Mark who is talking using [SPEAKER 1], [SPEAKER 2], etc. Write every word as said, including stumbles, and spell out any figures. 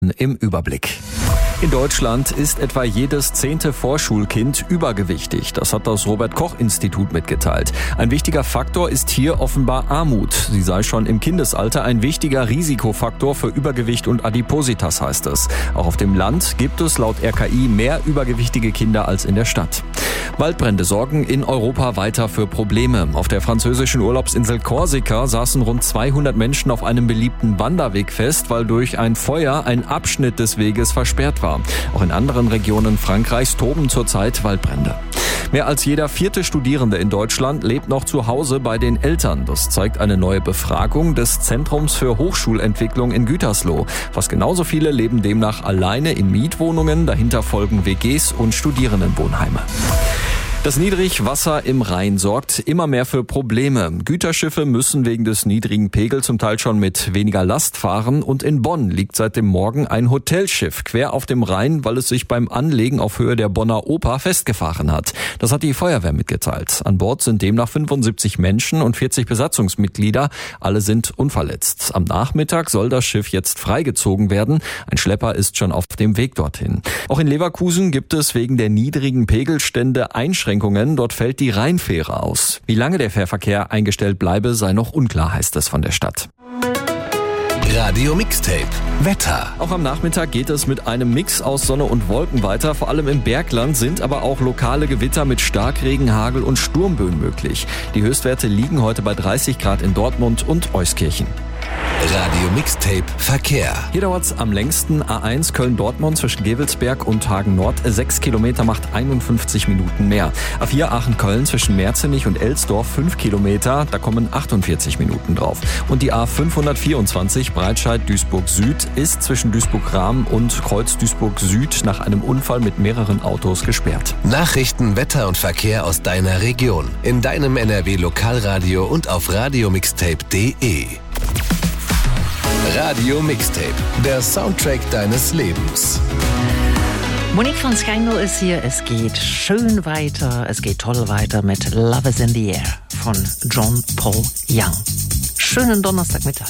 [SPEAKER 1] im Überblick. In Deutschland ist etwa jedes zehnte Vorschulkind übergewichtig. Das hat das Robert-Koch-Institut mitgeteilt. Ein wichtiger Faktor ist hier offenbar Armut. Sie sei schon im Kindesalter ein wichtiger Risikofaktor für Übergewicht und Adipositas, heißt es. Auch auf dem Land gibt es laut R K I mehr übergewichtige Kinder als in der Stadt. Waldbrände sorgen in Europa weiter für Probleme. Auf der französischen Urlaubsinsel Korsika saßen rund zweihundert Menschen auf einem beliebten Wanderweg fest, weil durch ein Feuer ein Abschnitt des Weges versperrt war. Auch in anderen Regionen Frankreichs toben zurzeit Waldbrände. Mehr als jeder vierte Studierende in Deutschland lebt noch zu Hause bei den Eltern. Das zeigt eine neue Befragung des Zentrums für Hochschulentwicklung in Gütersloh. Fast genauso viele leben demnach alleine in Mietwohnungen. Dahinter folgen W Gs und Studierendenwohnheime. Das Niedrigwasser im Rhein sorgt immer mehr für Probleme. Güterschiffe müssen wegen des niedrigen Pegels zum Teil schon mit weniger Last fahren. Und in Bonn liegt seit dem Morgen ein Hotelschiff quer auf dem Rhein, weil es sich beim Anlegen auf Höhe der Bonner Oper festgefahren hat. Das hat die Feuerwehr mitgeteilt. An Bord sind demnach fünfundsiebzig Menschen und vierzig Besatzungsmitglieder. Alle sind unverletzt. Am Nachmittag soll das Schiff jetzt freigezogen werden. Ein Schlepper ist schon auf dem Weg dorthin. Auch in Leverkusen gibt es wegen der niedrigen Pegelstände Einschränkungen. Dort fällt die Rheinfähre aus. Wie lange der Fährverkehr eingestellt bleibe, sei noch unklar, heißt es von der Stadt.
[SPEAKER 2] Radio Mixtape Wetter.
[SPEAKER 1] Auch am Nachmittag geht es mit einem Mix aus Sonne und Wolken weiter. Vor allem im Bergland sind aber auch lokale Gewitter mit Starkregen, Hagel und Sturmböen möglich. Die Höchstwerte liegen heute bei dreißig Grad in Dortmund und Euskirchen.
[SPEAKER 2] Radio Mixtape Verkehr.
[SPEAKER 1] Hier dauert's am längsten. A eins Köln-Dortmund zwischen Gevelsberg und Hagen-Nord. Sechs Kilometer macht einundfünfzig Minuten mehr. A vier Aachen-Köln zwischen Merzenich und Elsdorf fünf Kilometer. Da kommen achtundvierzig Minuten drauf. Und die A fünfhundertvierundzwanzig Breitscheid-Duisburg-Süd ist zwischen Duisburg-Rahm und Kreuz-Duisburg-Süd nach einem Unfall mit mehreren Autos gesperrt.
[SPEAKER 2] Nachrichten, Wetter und Verkehr aus deiner Region. In deinem N R W-Lokalradio und auf radiomixtape punkt de. Radio Mixtape, der Soundtrack deines Lebens.
[SPEAKER 3] Monique von Skandal ist hier. Es geht schön weiter, es geht toll weiter mit Love is in the Air von John Paul Young. Schönen Donnerstagmittag.